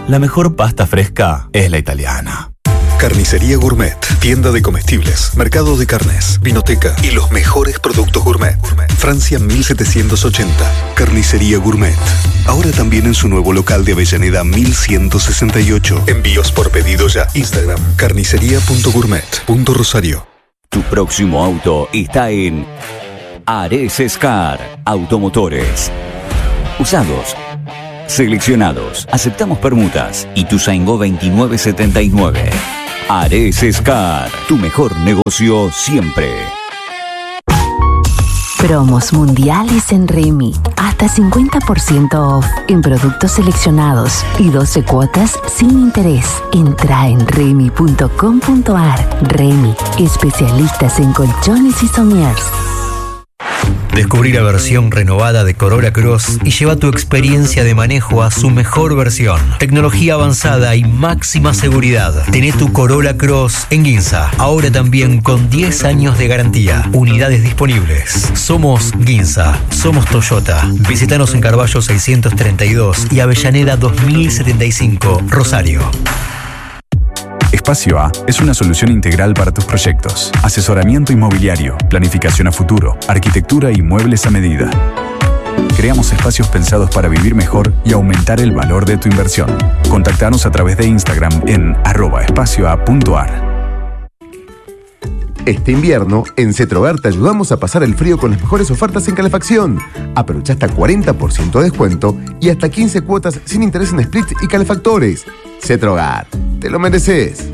la mejor pasta fresca es la italiana. Carnicería Gourmet, tienda de comestibles, mercado de carnes, vinoteca y los mejores productos gourmet. Francia 1780. Carnicería Gourmet. Ahora también en su nuevo local de Avellaneda 1168. Envíos por pedido ya. Instagram carnicería.gourmet.rosario. Tu próximo auto está en Ares Car Automotores. Usados, seleccionados, aceptamos permutas y Tusaingo 2979. Ares Car, tu mejor negocio siempre. Promos mundiales en Remy. Hasta 50% off en productos seleccionados y 12 cuotas sin interés. Entra en remy.com.ar. Remy, especialistas en colchones y sommiers. Descubrí la versión renovada de Corolla Cross y lleva tu experiencia de manejo a su mejor versión. Tecnología avanzada y máxima seguridad. Tené tu Corolla Cross en Ginza. Ahora también con 10 años de garantía. Unidades disponibles. Somos Ginza. Somos Toyota. Visítanos en Carballo 632 y Avellaneda 2075, Rosario. Espacio A es una solución integral para tus proyectos. Asesoramiento inmobiliario, planificación a futuro, arquitectura y muebles a medida. Creamos espacios pensados para vivir mejor y aumentar el valor de tu inversión. Contactanos a través de Instagram en @espacioa.ar. Este invierno, en Cetrogar te ayudamos a pasar el frío con las mejores ofertas en calefacción. Aprovecha hasta 40% de descuento y hasta 15 cuotas sin interés en splits y calefactores. Cetrogar, te lo mereces.